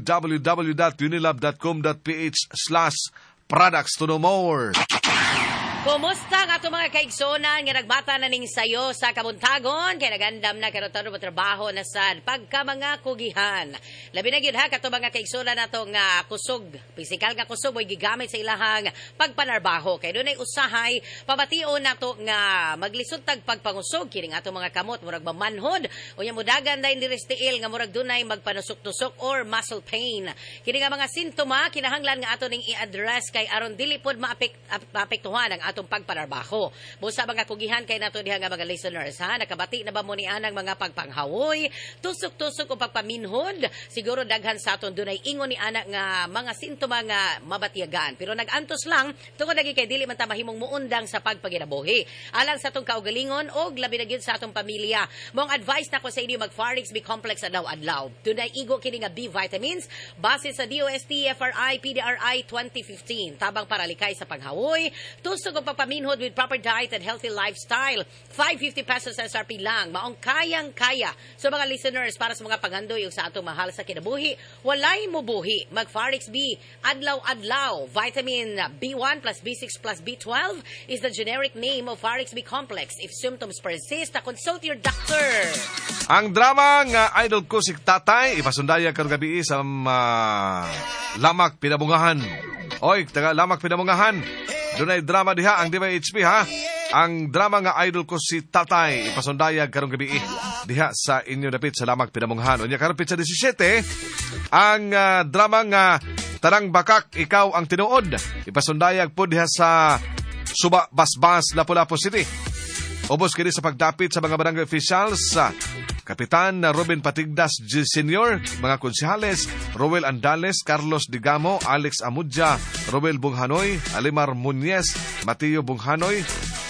[SPEAKER 1] www.unilab.com.ph/products to know more.
[SPEAKER 9] Kumusta nga itong mga kaigsonan nga nagbata na ning sayo sa kabuntagon kaya nagandam na karoon mo trabaho na sa pagka mga kugihan. Labi na yun ha, kato mga kaigsonan na itong kusog, physical nga kusog mo'y gigamit sa ilahang pagpanarbaho. Kaya doon ay usahay, pabation na ito nga maglisod tag pagpangusog, kining ato mga kamot, murag mamanhod, o yung mudagan na indiristiil nga murag doon ay magpanusok-tusok or muscle pain. Kini nga mga sintoma, kinahanglan nga ato ning i-address kay aron dili pod maapektuhan ang atong pagpanarbaho. Busa mga kugihan kay nato diha nga mga listeners ha, nakabati na ba mo ni anang mga pagpanghawoy, tusok-tusok o pagpaminhod, siguro daghan sa aton dunay ingon ni anak nga mga sintoma nga mabatiyagan. Pero nagantos lang tungod lagi kay dili man ta mahimong muundang sa pagpaginabuhi. Alang sa atong kaugalingon og labi na gyud sa atong pamilya. Mong advice nako sa inyo mag Farix B complex adlaw-adlaw. Dunay igo kini nga B vitamins base sa DOST FRI PDRI 2015 tabang para likay sa panghawoy, tusok pagpaminhod with proper diet and healthy lifestyle. 550 pesos SRP lang. Maong kayang-kaya. So mga listeners, para sa mga paghandoy sa atong mahal sa kinabuhi, walay mo buhi. Mag Farix B, adlaw-adlaw. Vitamin B1 plus B6 plus B12 is the generic name of Farix B complex. If symptoms persist, consult your doctor.
[SPEAKER 1] Ang drama nga idol ko si Tatay, ipasundaya karong gabi sa Lamak Pinabungahan. Oy, taga Lamak Pinabungahan. Doon ay drama diha, ang Diva HP ha. Ang drama nga idol ko si Tatay, ipasundayag karong gabi diha sa inyo dapit sa Lamag Pinamunghan. Unya karong pitsa 17, ang drama nga Tarang Bakak, Ikaw ang Tinuod, ipasundayag po diha sa Suba Basbas, Lapu-Lapu City. Ubos kini sa pagdapit sa mga barangay officials sa Kapitan Robin Patigdas Sr., mga konsihales, Roel Andales, Carlos Digamo, Alex Amudja, Roel Bunghanoy, Alimar Muñez, Mateo Bunghanoy,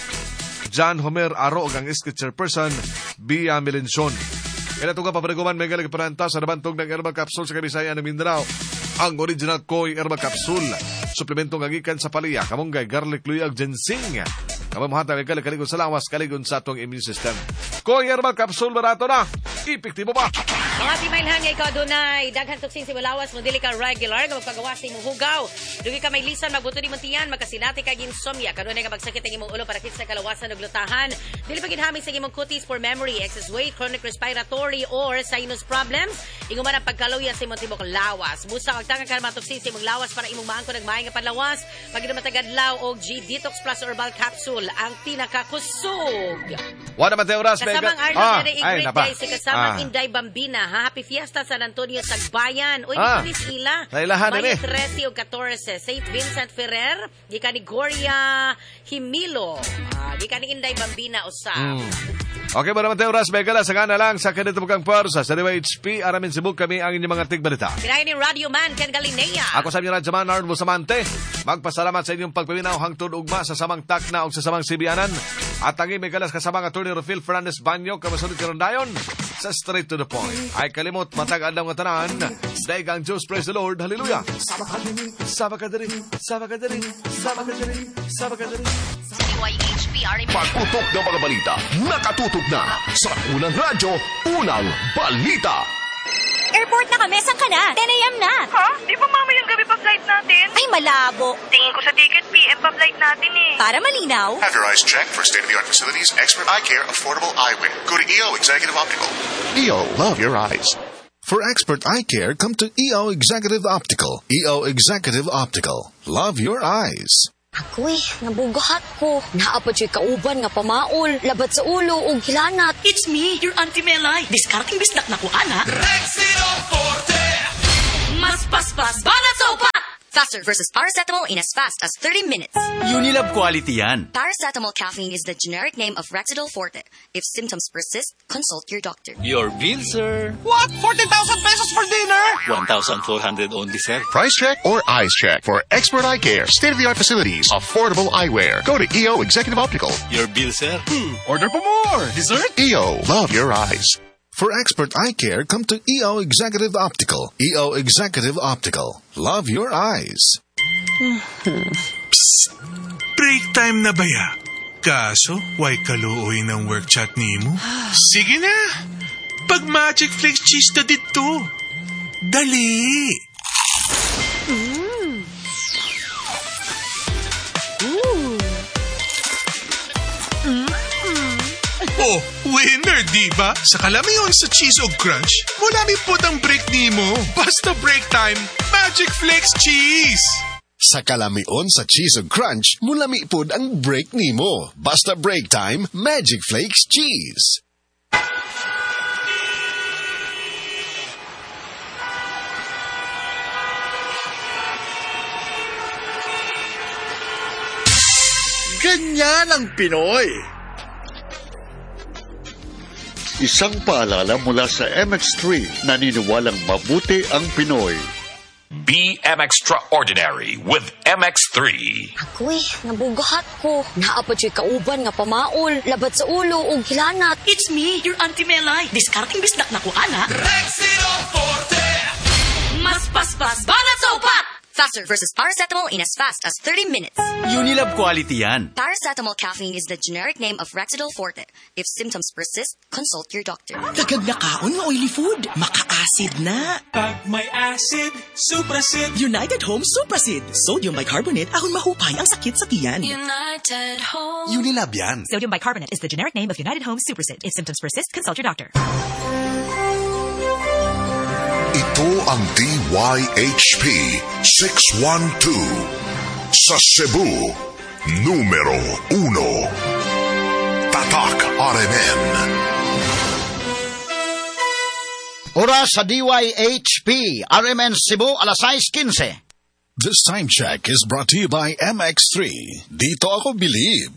[SPEAKER 1] John Homer Aro, ang iskit chairperson, Bia Melenson. Kaya ito nga papareguman, may galing paranta sa nabantog ng Herbal Capsule sa Kabisayan ng Mindanao. Ang original Koi Herbal Capsule. Suplemento nga gikan sa palaya, kamunggay, garlic, luyag, ginseng. Kamamuhatan may kaligon sa lawas, kaligon sa atong immune system. Koi Herbal Capsule, barato na. Epektibo ba?
[SPEAKER 9] Mga timailhan nga ikaw dunay daghan tuksin si malawas mo dili ka regular nga magpagawas ni mong hugaw. Dugi ka may lisan magbuto di muntiyan magkasinati kag insomnia kanunay nga magsakit ang imong ulo para kit sa kalawasan ug lutahan. Dili pa ginhamig sa imong cuties for memory, excess weight, chronic respiratory or sinus problems. Inguman ang pagkaluya sa imong tibok lawas. Busa magtangan ka naman tuksin sa imong lawas para imong maangkon og maayong nga panlawas. Pagina matagadlaw og G Detox Plus Herbal Capsule ang pinakakusog.
[SPEAKER 1] Wala man tayo oras.
[SPEAKER 9] Kasamang Arnold i-greet si kasamang Inday Bambina. Ha? Happy Fiesta San Antonio Sagbayan. Uy, dito ni Ila. May 13 o 14. St. Vincent Ferrer. Di ka ni Gloria Himilo. Di ka ni Inday Bambina usap.
[SPEAKER 1] Okay, wala man tayo oras. May gala sa gana lang sa kanito pagkang parsa. Sa DWHP, Aramin Cebu kami ang inyong mga tigbalita.
[SPEAKER 9] Kinahin ni Radio Man Ken Galinea.
[SPEAKER 1] Ako sa inyo Radyo Man Arnold Bustamante. Magpasalamat sa inyong pagpaminaw hangtod ugma sa samang takna o sa samang sibianan. At ang may galas kasamang Atty. Rufil Fernandez Banyo kamasunod karon dayon sa Straight to the Point. Ay kalimot matag-adlaw nga tanan. Daig ang Diyos, praise the Lord. Hallelujah. Sama ka diri.
[SPEAKER 16] Pagputok ng mga balita, nakatutok na sa Unang Radyo, Unang Balita.
[SPEAKER 4] Airport na kami, saan ka na? 10 a.m. na.
[SPEAKER 2] Ha? Di ba mamayang gabi pa flight natin?
[SPEAKER 4] Ay, malabo.
[SPEAKER 2] Tingin ko sa ticket, PM pa flight natin eh.
[SPEAKER 4] Para malinaw.
[SPEAKER 5] Have your eyes checked for state-of-the-art facilities, expert eye care, affordable eyewear. Go to EO Executive Optical. EO, love your eyes. For expert eye care, come to EO Executive Optical. EO Executive Optical. Love your eyes.
[SPEAKER 22] Ako'y, nabugahat ko. Naapad siya kauban nga pamaol, labat sa ulo o hilanat.
[SPEAKER 23] It's me, your Auntie Melay. Discarding bisnak na ko, anak.
[SPEAKER 24] Rexidol Forte!
[SPEAKER 23] Mas paspas, banat sopa!
[SPEAKER 4] Faster versus paracetamol in as fast as 30 minutes.
[SPEAKER 25] Unilab quality yan.
[SPEAKER 4] Paracetamol caffeine is the generic name of Rexidol Forte. If symptoms persist, consult your doctor.
[SPEAKER 25] Your bill, sir.
[SPEAKER 24] What? 40,000 pesos for dinner?
[SPEAKER 25] 1,400 only, sir.
[SPEAKER 5] Price check or eyes check for expert eye care, state-of-the-art facilities, affordable eyewear. Go to EO Executive Optical.
[SPEAKER 25] Your bill, sir.
[SPEAKER 24] Order for more. Dessert?
[SPEAKER 5] EO, love your eyes. For expert eye care, come to EO Executive Optical. EO Executive Optical. Love your eyes.
[SPEAKER 24] Psst! Break time na ba ya?
[SPEAKER 3] Kaso, why kaluoy ng work chat nimo? Sige na, pag Magic Flakes cheese to dito. Dali! Oh, winner, diba? Sa kalamion sa cheese o crunch, mulami po ang break nimo. Basta break time, Magic Flakes cheese!
[SPEAKER 5] Sa kalamion sa cheese o crunch, mulami po ang break nimo. Basta break time, Magic Flakes cheese.
[SPEAKER 6] Ganyan ang Pinoy. Isang paalala mula sa MX3, naniniwalang mabuti ang Pinoy.
[SPEAKER 7] Be extraordinary with MX3.
[SPEAKER 22] Ako'y nabugahat ko. Naapot yung kauban nga pamaol, labat sa ulo ug hilanat.
[SPEAKER 23] It's me, your Auntie Melay. Diskarting bisdak na ko, ana.
[SPEAKER 24] Rexidol Forte!
[SPEAKER 23] Mas paspas, banat sa upat!
[SPEAKER 4] Faster versus paracetamol in as fast as 30 minutes.
[SPEAKER 25] Unilab quality yan.
[SPEAKER 4] Paracetamol caffeine is the generic name of Rexidol Forte. If symptoms persist, consult your doctor.
[SPEAKER 10] Dagag na kaon nga oily food. Maka-acid na.
[SPEAKER 24] Pag may acid, Suprasid.
[SPEAKER 10] United Home Suprasid. Sodium bicarbonate ahon mahupay ang sakit sa tiyan.
[SPEAKER 23] United Home.
[SPEAKER 25] Unilab yan.
[SPEAKER 13] Sodium bicarbonate is the generic name of United Home Suprasid. If symptoms persist, consult your doctor.
[SPEAKER 16] Ito ang DYHP 612 sa Cebu, numero 1. Tatak RMN.
[SPEAKER 26] Oras sa DYHP RMN Cebu, alas 6:15.
[SPEAKER 5] This time check is brought to you by MX3. Dito ako believe.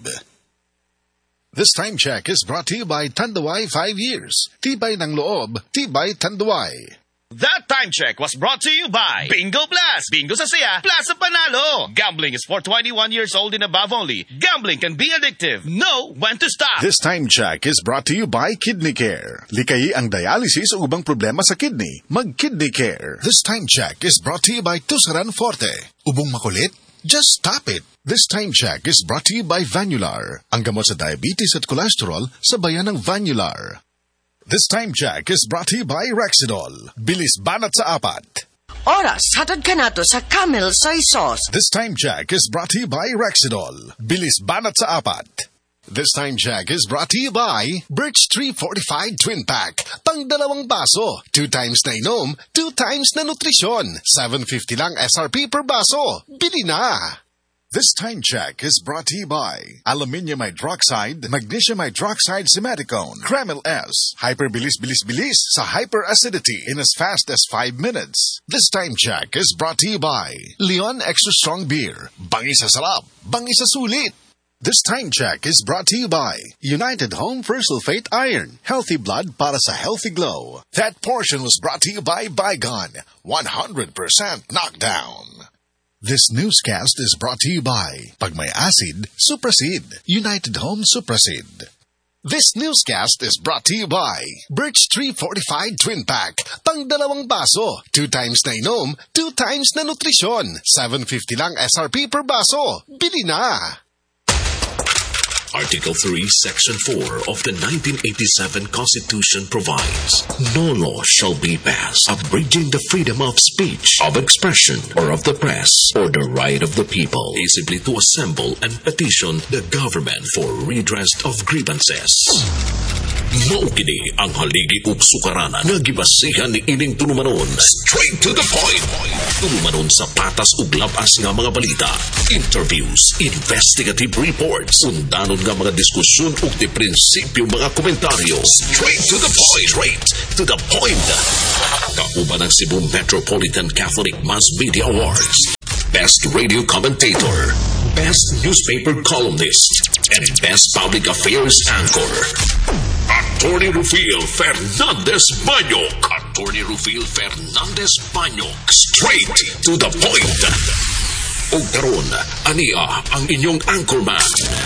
[SPEAKER 5] This time check is brought to you by Tanduay 5 years. Tibay ng loob, tibay Tanduay.
[SPEAKER 27] That time check was brought to you by Bingo Plus. Bingo sa saya, plus sa panalo. Gambling is for 21 years old and above only. Gambling can be addictive. Know when to stop.
[SPEAKER 5] This time check is brought to you by Kidney Care. Likayi ang dialysis o ubang problema sa kidney. Mag-Kidney Care. This time check is brought to you by Tusaran Forte. Ubong makulit? Just stop it. This time check is brought to you by Vanular. Ang gamot sa diabetes at cholesterol sa bayan ng Vanular. This time check is brought to you by Rexidol. Bilis banat sa apat.
[SPEAKER 28] Oras, hatad ka na to sa Camel Soy Sauce.
[SPEAKER 5] This time check is brought to you by Rexidol. Bilis banat sa apat. This time check is brought to you by Birch Tree Fortified Twin Pack. Pang dalawang baso. 2 times na inom, 2 times na nutrisyon. 750 lang SRP per baso. Bili na! This time check is brought to you by Aluminium Hydroxide, Magnesium Hydroxide Simaticone, Kremil S, Hyperbilis-bilis-bilis sa hyperacidity in as fast as 5 minutes. This time check is brought to you by Leon Extra Strong Beer, bangi sa sarap, bangi sa sulit. This time check is brought to you by United Home Sulfate Iron, healthy blood para sa healthy glow. That portion was brought to you by Bygone, 100% knockdown. This newscast is brought to you by Pag may acid, Suprasid, United Home Suprasid. This newscast is brought to you by Birch Tree Fortified Twin Pack. Pang dalawang baso, 2 times na inom, 2 times na nutrisyon. 750 lang SRP per baso. Bili na!
[SPEAKER 29] Article 3, Section 4 of the 1987 Constitution provides, no law shall be passed abridging the freedom of speech, of expression, or of the press, or the right of the people peaceably to assemble and petition the government for redress of grievances. Maukini ang haligi ug sukaranan nga gibasihan ni ining tulumanon. Straight to the point. Tulumanon sa patas ug labas nga mga balita, interviews, investigative reports, undanon nga mga diskusyon ug di prinsipyo mga komentaryo. Straight to the point. Straight to the point. Kauban ang Cebu Metropolitan Catholic Mass Media Awards. Best Radio Commentator, Best Newspaper Columnist, and Best Public Affairs Anchor. Attorney Rufil Fernandez Banyok. Attorney Rufil Fernandez Banyok. Straight to the point. O karon, ania ang inyong anchorman.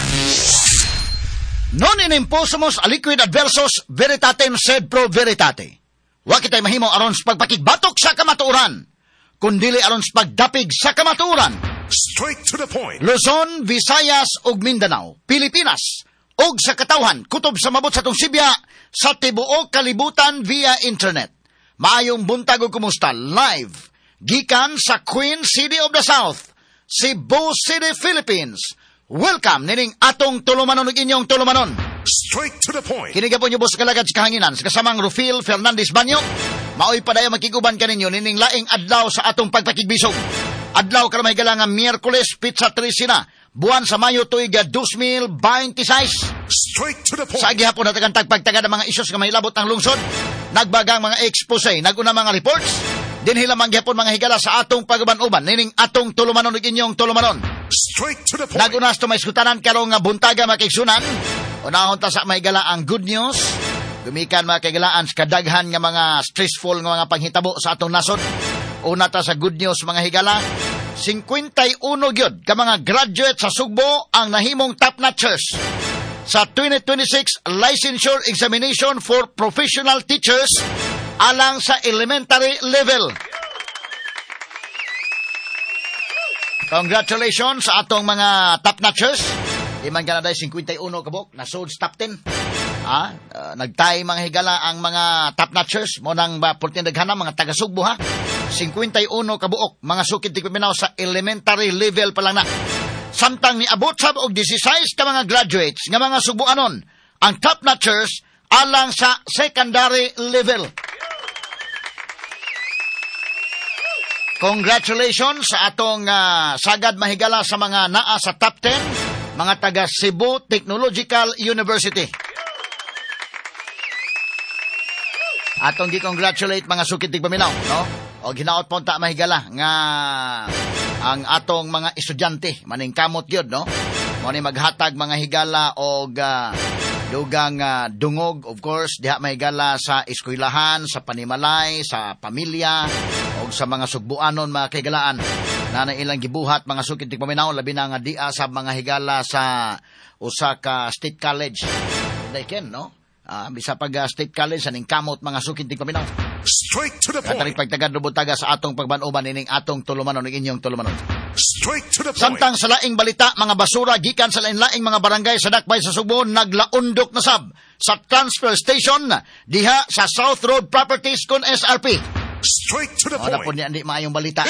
[SPEAKER 26] Non inimposumos aliquid adversus veritatem sed pro veritate. Wa kitay mahimo aron sa pagpakigbatok sa kamatuoran, kundili aron sa pagdapig sa kamatuoran.
[SPEAKER 16] Straight to the point.
[SPEAKER 26] Luzon, Visayas ug Mindanao, Pilipinas ug sa katawhan kutob sa mabot sa tong Sibya sa tibuok kalibutan via internet. Maayong buntag ug kumusta live gikan sa Queen City of the South, Cebu City, Philippines. Welcome nining atong tulumanon ug inyong tulumanon.
[SPEAKER 16] Straight to the point.
[SPEAKER 26] Kini gapon niyo boss kalagad sa kahanginan sa kasamang Rufil Fernandez Banyo. Maoy padayon makiguban kaninyo nining laing adlaw sa atong pagpakigbisog. Adlaw karon may galang nga Miyerkules Pizza 13 na. Buwan sa Mayo tuig 2026.
[SPEAKER 16] Straight to the point.
[SPEAKER 26] Sa gihapon natagan tagpagtagad ang mga issues nga mahilabot ng lungsod. Nagbagang mga expose, naguna mga reports. Dinhi lamang gihapon mga higala sa atong pagaban-uban nining atong tulumanon ug inyong tulumanon.
[SPEAKER 16] Straight to the point.
[SPEAKER 26] Nagunas to may skutanan karong nga buntaga makigsunan. Unahon ta sa mahigala ang good news. Gumikan mga kaigalaan sa kadaghan nga mga stressful nga mga panghitabo sa atong nasod. Una ta sa good news mga higala. 51 gyud ka mga graduate sa Sugbo ang nahimong top-notchers sa 2026 Licensure Examination for Professional Teachers alang sa elementary level. Congratulations sa atong mga top-notchers. Di man ka na dahil 51 kabok, nasod sa top 10. Nagtay mga higala ang mga top-notchers, mo nang purtindaghanang mga taga-Sugbo ha. 51 kabuok, mga sukid tigpaminaw sa elementary level pa lang na. Samtang niabot sab og 16 ka mga graduates nga mga Sugboanon, ang top-notchers alang sa secondary level. Congratulations sa atong sagad mahigala sa mga naa sa top 10, mga taga Cebu Technological University. Atong gi-congratulate mga sukid tigpaminaw, no? O ginaot po ta mahigala nga ang atong mga estudyante maning kamot gyud, no? Mo ni maghatag mga higala og dugang dungog, of course, diha mahigala sa eskwelahan, sa panimalay, sa pamilya og sa mga Sugboanon mga kaigalaan na ilang gibuhat mga sukid tigpaminaw labi na nga dia sa mga higala sa usa ka state college. They can, no? Bisa pag state college aning kamot mga sukid tigpaminaw.
[SPEAKER 16] Straight to the point.
[SPEAKER 26] Kataring pagtagad lubutaga sa atong pagbanuban ining atong tulumanon ug inyong tulumanon.
[SPEAKER 16] Straight to the point.
[SPEAKER 26] Samtang sa laing balita, mga basura gikan sa lain-laing mga barangay sa Dakbay sa Sugbo naglaundok na sab sa transfer station diha sa South Road Properties kon SRP.
[SPEAKER 16] Straight to the point.
[SPEAKER 26] Napon niya hindi maayong balita.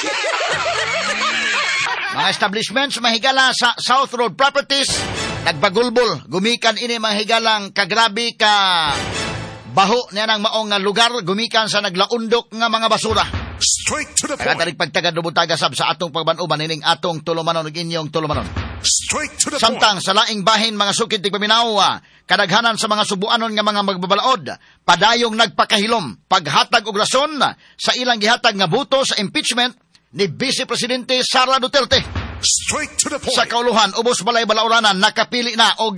[SPEAKER 26] Mga establishments mahigala sa South Road Properties nagbagulbol, gumikan ini mga higalang kagrabe ka baho niya ng maong nga lugar, gumikan sa naglaundok nga mga basura.
[SPEAKER 16] Straight to the point.
[SPEAKER 26] Kataring pagtagad lubutaga sab sa atong pagbanuban ining atong tulumanon ug inyong tulumanon.
[SPEAKER 16] Straight to the
[SPEAKER 26] Samtang
[SPEAKER 16] point.
[SPEAKER 26] sa laing bahin mga sukid tigpaminaw, kadaghanan sa mga Sugboanon nga mga magbabalaod, padayong nagpakahilom, paghatag og rason sa ilang gihatag nga boto sa impeachment ni Vice Presidente Sara Duterte.
[SPEAKER 16] Straight to the point.
[SPEAKER 26] Sa kauluhan, ubos balay balauranan, nakapili na og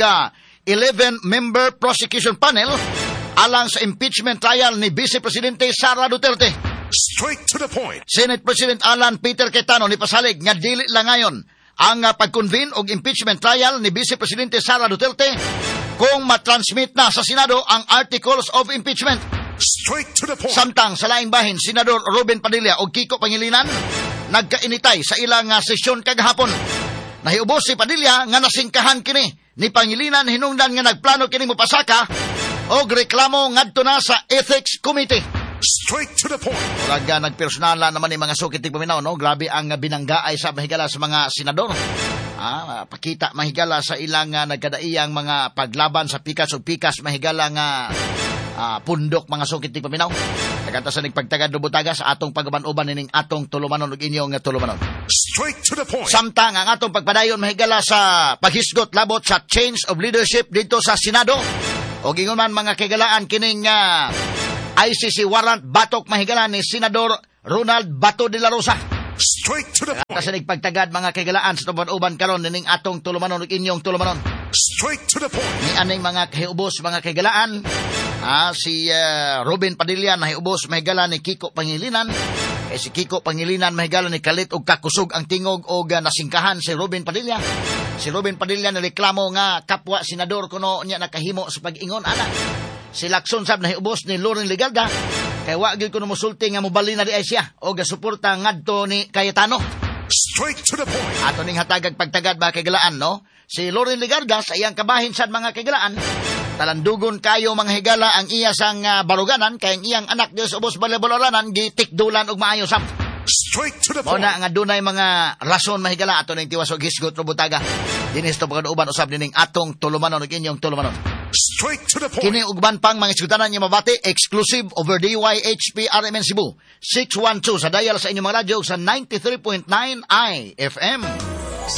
[SPEAKER 26] 11-member prosecution panel alang sa impeachment trial ni Vice Presidente Sara Duterte.
[SPEAKER 16] Straight to the point.
[SPEAKER 26] Senate President Alan Peter Cayetano ni pasalig nga dili lang ngayon ang pag-convene og impeachment trial ni Vice Presidente Sara Duterte kung matransmit na sa Senado ang Articles of Impeachment.
[SPEAKER 16] Straight to the point.
[SPEAKER 26] Samtang sa laing bahin, Senador Ruben Padilla o Kiko Pangilinan nagkainitay sa ilang sesyon kagahapon. Nahiubos si Padilla nga nasingkahan kini ni Pangilinan hinungdan nga nagplano kini mopasaka og reklamo ngadto na sa Ethics Committee.
[SPEAKER 16] Straight to the point.
[SPEAKER 26] Uraga nagpersonala naman ni mga sukid tigpaminaw, no? Grabe ang binanggaay sa mahigala sa mga senador. Pakita mahigala sa ilang nagkadaiyang mga paglaban sa pikas o pikas mahigala nga pundok mga sukid tigpaminaw. Nagkanta sa nagpagtagad lubutaga sa atong pagaban-uban ining atong tulumanon ug inyong tulumanon.
[SPEAKER 16] Straight to the point.
[SPEAKER 26] Samtang ang atong pagpadayon mahigala sa paghisgot labot sa change of leadership dito sa Senado. O gingon man mga kagalaan kining ICC warrant batok mahigala ni Senador Ronald Bato de la Rosa.
[SPEAKER 16] Straight to the point.
[SPEAKER 26] Kasi nagpagtagad mga kagalaan sa tuban-uban karon ning atong tulumanon ug inyong tulumanon.
[SPEAKER 16] Straight to the point.
[SPEAKER 26] Ni aning mga kahiubos mga kagalaan, si Ruben Padilla nahiubos mahigala ni Kiko Pangilinan. Si Kiko Pangilinan mahigala ni kalit og kakusog ang tingog og nasingkahan si Ruben Padilla. Si Ruben Padilla nireklamo nga kapwa senador kuno niya nakahimo sa pag-ingon ana. Si Lacson sab nahiubos ni Loren Legalda kay wa gyud kuno mosulti nga mobali na di ay siya og suporta ngadto ni Cayetano.
[SPEAKER 16] Straight to the point.
[SPEAKER 26] Ato ning hatagag pagtagad mga kagalaan, no? Si Loren Ligargas ay ang kabahin sad mga kagalaan. Talandugon kayo mga higala ang iya sang baruganan kay ang iyang anak Dios ubos baleboloranan gitikdulan og maayo sab.
[SPEAKER 16] Straight to the
[SPEAKER 26] point. Muna nga dunay mga rason mahigala ato ning tiwas og hisgot rubutaga. Dinis to pagkauban usab dining atong tulumanon ug inyong tulumanon.
[SPEAKER 16] Straight to the point.
[SPEAKER 26] Kini ugban pang mga isgutanan niya mabati exclusive over DYHP RMN Cebu 612 sa dial sa inyong mga radyo sa 93.9 IFM.